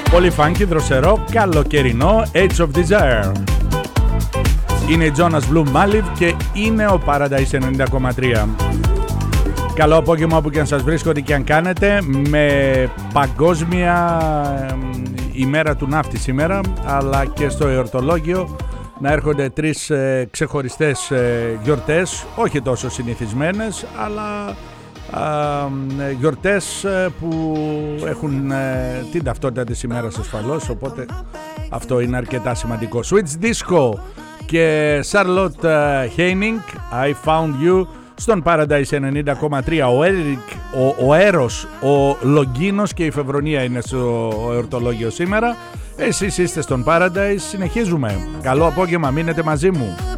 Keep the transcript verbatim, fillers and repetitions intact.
Πολύ funky, δροσερό, καλοκαιρινό, Age of Desire. Είναι η Jonas Blue Maliv και είναι ο Paradise ενενήντα κόμμα τρία. Καλό απόγευμα όπου και αν σας βρίσκονται και αν κάνετε, με παγκόσμια ημέρα του ναύτη σήμερα, αλλά και στο εορτολόγιο να έρχονται τρεις ε, ξεχωριστές ε, γιορτές, όχι τόσο συνηθισμένες, αλλά ε, γιορτές ε, που έχουν ε, την ταυτότητα της ημέρας ασφαλώς, οπότε αυτό είναι αρκετά σημαντικό. Switch Disco και Charlotte Heining, I Found You, στον Paradise ενενήντα κόμμα τρία. Ο Έρικ, ο, ο Έρος, ο Λογκίνος και η Φεβρονία είναι στο εορτολόγιο σήμερα. Εσείς είστε στον Paradise, συνεχίζουμε. Καλό απόγευμα, μείνετε μαζί μου.